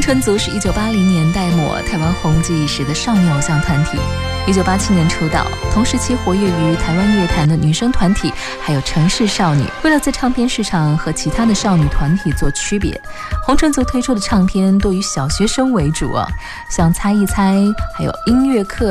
纯族是1980年代末台湾红极一时的少女偶像团体，1987年出道，同时期活跃于台湾乐坛的女生团体还有城市少女。为了在唱片市场和其他的少女团体做区别，红唇族推出的唱片多以小学生为主像猜一猜，还有音乐课